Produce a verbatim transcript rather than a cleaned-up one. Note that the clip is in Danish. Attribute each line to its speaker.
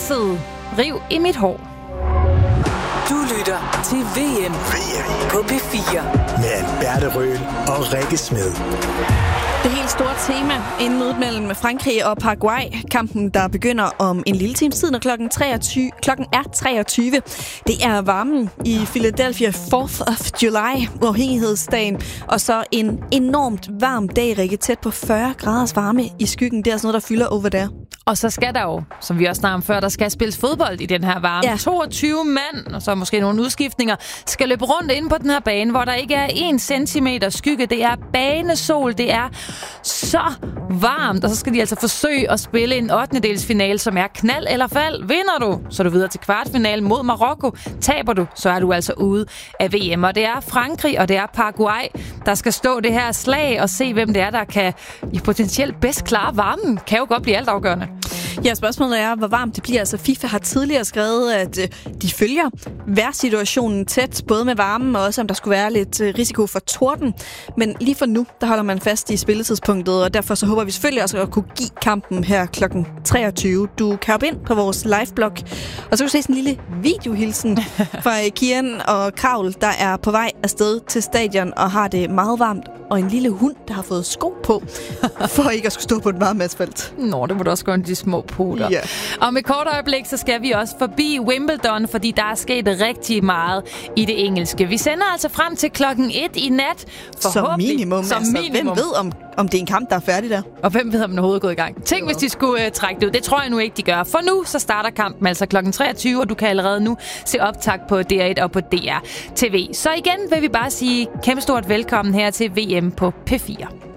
Speaker 1: Basset, Riv i mit hår.
Speaker 2: Du lytter til V M, V M på P fire.
Speaker 3: Med Alberte Røhl og Rikke Smed.
Speaker 4: Det helt store tema inden mødet mellem Frankrig og Paraguay. Kampen, der begynder om en lille times tid, når klokken, treogtyve, klokken er treogtyve. Det er varmen i Philadelphia fourth of July, uafhængighedsdagen. Og så en enormt varm dag, Rikke, tæt på fyrre graders varme i skyggen. Det er sådan noget, der fylder over der.
Speaker 1: Og så skal der jo, som vi også snakkede om før, der skal spilles fodbold i den her varme. Ja. toogtyve mand, og så måske nogle udskiftninger, skal løbe rundt inde på den her bane, hvor der ikke er en centimeter skygge. Det er banesol, det er så varmt, og så skal de altså forsøge at spille en ottendedelsfinale, som er knald eller fald. Vinder du, så er du videre til kvartfinalen mod Marokko. Taber du, så er du altså ude af V M. Og det er Frankrig, og det er Paraguay, der skal stå det her slag og se, hvem det er, der kan i potentielt bedst klare varmen. Kan jo godt blive altafgørende.
Speaker 4: Ja, spørgsmålet er, hvor varmt det bliver. Altså, FIFA har tidligere skrevet, at øh, de følger vejrsituationen tæt, både med varmen og også, om der skulle være lidt øh, risiko for torden. Men lige for nu, der holder man fast i spilletidspunktet, og derfor så håber vi selvfølgelig også at kunne give kampen her klokken treogtyve. Du kan hoppe ind på vores liveblog, og så kan du se sådan en lille videohilsen fra Kian og Kravl, der er på vej afsted til stadion og har det meget varmt, og en lille hund, der har fået sko på, for ikke at skulle stå på et varmt asfalt.
Speaker 1: Nå, det må du også gøre de små poter. Yeah. Og med kort øjeblik, så skal vi også forbi Wimbledon, fordi der er sket rigtig meget i det engelske. Vi sender altså frem til klokken et i nat.
Speaker 4: Som minimum. Som altså, minimum. Hvem ved, om, om det er en kamp, der er færdig der?
Speaker 1: Og hvem ved, om den overhovedet er gået i gang? Tænk, hvis de skulle uh, trække det ud. Det tror jeg nu ikke, de gør. For nu, så starter kampen altså klokken treogtyve, og du kan allerede nu se optag på D R et og på D R T V. Så igen vil vi bare sige kæmpestort velkommen her til V M på P fire.